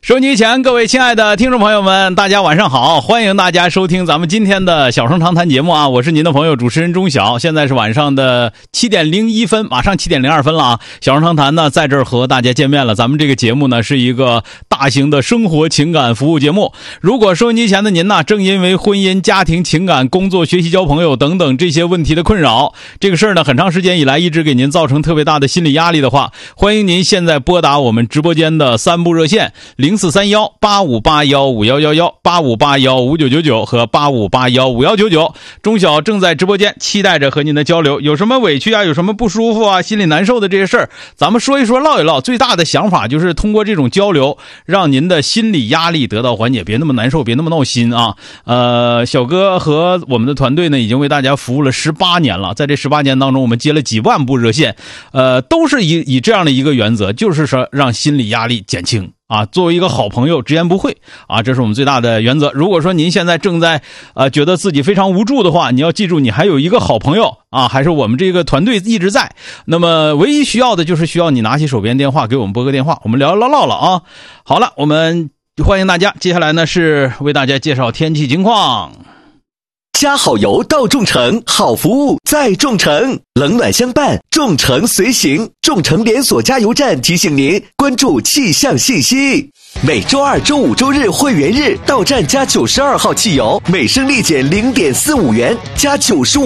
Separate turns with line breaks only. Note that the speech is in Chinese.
收机前，各位亲爱的听众朋友们，大家晚上好，欢迎大家收听咱们今天的小声长谈节目啊！我是您的朋友主持人钟晓，现在是晚上的7点01分，马上7点02分了啊！小声长谈呢，在这儿和大家见面了。咱们这个节目呢，是一个大型的生活情感服务节目。如果收音机前的您呢，正因为婚姻、家庭、情感、工作、学习、交朋友等等这些问题的困扰，这个事儿呢，很长时间以来一直给您造成特别大的心理压力的话，欢迎您现在拨打我们直播间的3部热线043185815111、85815999和85815199。钟晓正在直播间，期待着和您的交流。有什么委屈啊，有什么不舒服啊，心里难受的这些事儿，咱们说一说，唠一唠。最大的想法就是通过这种交流，让您的心理压力得到缓解，别那么难受，别那么闹心啊。小哥和我们的团队呢，已经为大家服务了18年了。在这18年当中，我们接了几万部热线，都是以这样的一个原则，就是说让心理压力减轻。作为一个好朋友，直言不讳啊，这是我们最大的原则。如果说您现在正在觉得自己非常无助的话，你要记住，你还有一个好朋友啊，还是我们这个团队一直在。那么唯一需要的就是需要你拿起手边电话给我们拨个电话，我们聊唠了啊。好了，我们欢迎大家。接下来呢是为大家介绍天气情况。
加好油到众诚，好服务在众诚，冷暖相伴，众诚随行。众诚连锁加油站提醒您关注气象信息。每周二、周五、周日会员日到站加92号汽油，每升立减0.45元，加95